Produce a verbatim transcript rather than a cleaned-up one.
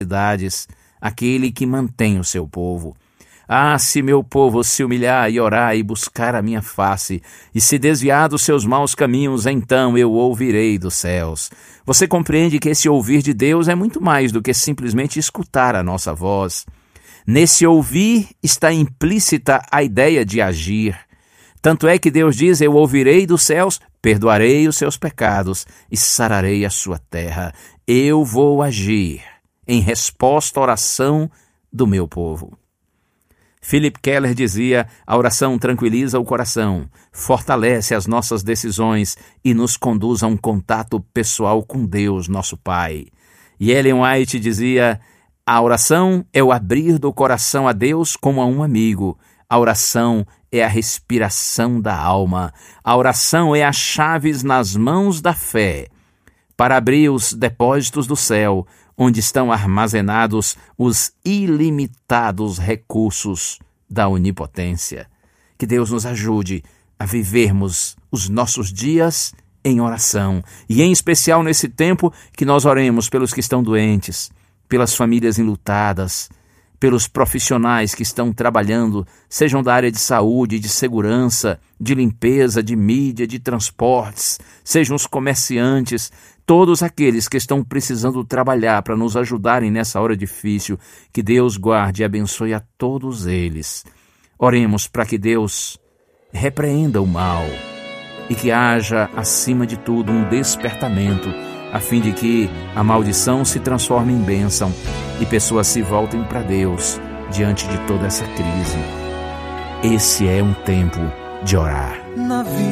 adversidades, aquele que mantém o seu povo. Ah, se meu povo se humilhar e orar e buscar a minha face, e se desviar dos seus maus caminhos, então eu ouvirei dos céus. Você compreende que esse ouvir de Deus é muito mais do que simplesmente escutar a nossa voz. Nesse ouvir está implícita a ideia de agir. Tanto é que Deus diz: eu ouvirei dos céus, perdoarei os seus pecados e sararei a sua terra. Eu vou agir em resposta à oração do meu povo. Philip Keller dizia: a oração tranquiliza o coração, fortalece as nossas decisões e nos conduz a um contato pessoal com Deus, nosso Pai. E Ellen White dizia: a oração é o abrir do coração a Deus como a um amigo. A oração é a respiração da alma. A oração é as chaves nas mãos da fé para abrir os depósitos do céu, onde estão armazenados os ilimitados recursos da onipotência. Que Deus nos ajude a vivermos os nossos dias em oração, e em especial nesse tempo que nós oremos pelos que estão doentes, pelas famílias enlutadas, pelos profissionais que estão trabalhando, sejam da área de saúde, de segurança, de limpeza, de mídia, de transportes, sejam os comerciantes, todos aqueles que estão precisando trabalhar para nos ajudarem nessa hora difícil. Que Deus guarde e abençoe a todos eles. Oremos para que Deus repreenda o mal e que haja, acima de tudo, um despertamento, a fim de que a maldição se transforme em bênção e pessoas se voltem para Deus diante de toda essa crise. Esse é um tempo de orar.